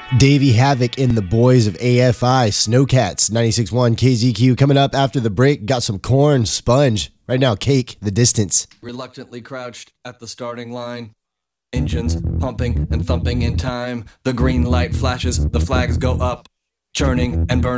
Davey Havoc in the boys of AFI, Snowcats, 96.1 KZQ. Coming up after the break, got some corn, sponge. Right now, Cake, The Distance. Reluctantly crouched at the starting line. Engines pumping and thumping in time. The green light flashes, the flags go up. Churning and burning.